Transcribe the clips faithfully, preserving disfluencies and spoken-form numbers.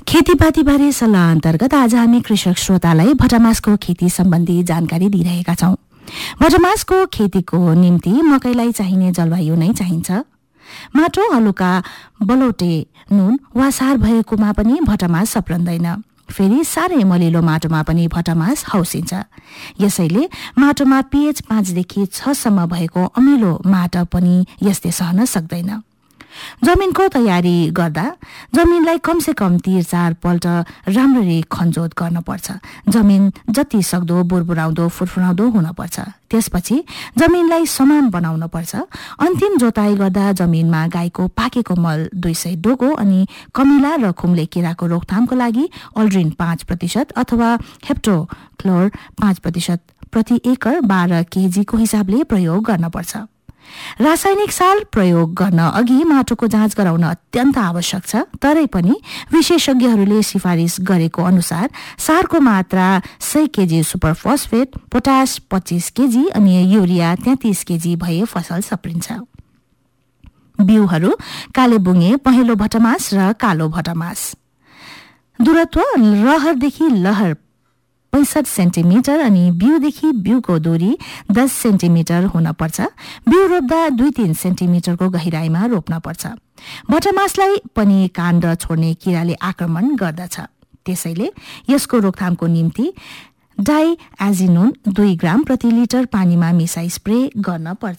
खेतीपातीबारे सल्लाह अन्तर्गत आज हामी कृषक श्रोतालाई भटमासको खेती सम्बन्धी जानकारी दिइरहेका छौं। भटमासको खेतीको निम्ति मकैलाई चाहिने जलवायु नै चाहिन्छ। माटो हलुका बलौटे नुन वा सार भएकोमा पनि भटमास सप्रन्दैन। फेरि साह्रै मलिलो माटोमा पनि भटमास हौसिन्छ। यसैले माटोमा पीएच पाँचदेखि छ सम्म भएको अमिलो माटो पनि यसले सहन सक्दैन। जमिनको तयारी गर्दा जमिनलाई कमसे कम तीर चार पल्ट राम्ररी खनजोत गर्नुपर्छ। जमिन जति सक्दो बुरबुराउँदो फुरफुराउँदो हुनपर्छ। त्यसपछि जमिनलाई समान बनाउन पर्छ। अन्तिम जोताई गर्दा जमिनमा गाईको पाकेको मल दुई सय डोको अनि कमिला र खुम्ले किराको रोकथामको लागि अल्ड्रिन पाँच प्रतिशत अथवा हेप्टोक्लोर पाँच प्रतिशत प्रति एकड़ बाह्र केजीको हिसाबले प्रयोग गर्नुपर्छ। रासायनिक सार प्रयोग गर्न अघि माटोको जाँच गराउन अत्यन्त आवश्यक छ। तरै पनि विशेषज्ञहरूले सिफारिस गरेको अनुसार सारको मात्रा सय केजी सुपर फस्फेट, पोटास पच्चीस केजी अनि युरिया तैंतीस केजी भए फसल सप्रिन्छ। बिउहरू कालेबुङ्गे, पहेँलो भटमास र कालो भटमास। दूरत्व रहरदेखि लहर पैंसठ सेन्टिमिटर अनि बिउदेखि बिउको दूरी दस सेन्टिमिटर हुन पर्छ। बिउ रोप्दा दुई तीन सेन्टिमिटरको गहिराईमा रोप्न पर्छ। भटमासलाई पनि काण्ड छोड्ने किराले आक्रमण गर्दछ। त्यसैले यसको रोकथामको निम्ति डाई एजिनोन दुई ग्राम प्रति लिटर पानीमा मिसाई स्प्रे गर्न पर्छ।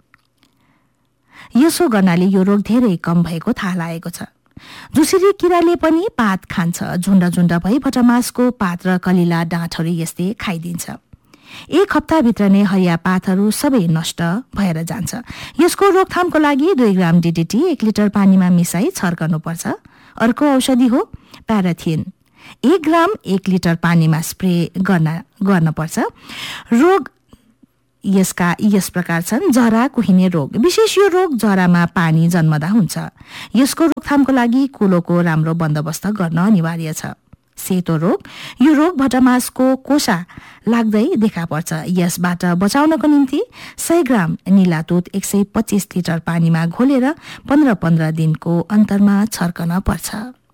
यसो गर्नाले यो रोग धेरै कम भएको थाहा लागेको छ। झुसिरी किराले पनि पात खान्छ। झुण्ड झुण्ड भई भटमासको पात र कलिला डाँठहरू यसले खाइदिन्छ। एक हप्ताभित्र नै हरिया पातहरू सबै नष्ट भएर जान्छ। यसको रोकथामको लागि दुई ग्राम डीडीटी एक लिटर पानीमा मिसाई छर्कनुपर्छ। अर्को औषधि हो प्याराथिन। एक ग्राम एक लिटर पानीमा स्प्रे गर्न गर्नुपर्छ। रोग यसका यस प्रकार छन्। जरा कुहिने रोग। विशेष यो रोग जरामा पानी जन्मदा हुन्छ। यसको रोकथामको लागि कुलोको राम्रो बन्दोबस्त गर्न अनिवार्य छ। सेतो रोग। यो रोग भटमासको कोसा लाग्दै देखा पर्छ। यसबाट बचाउनको निम्ति सय ग्राम निलातुत एक सय पच्चीस लिटर पानीमा घोलेर पन्ध्र पन्ध्र दिनको अन्तरमा छर्कन पर्छ।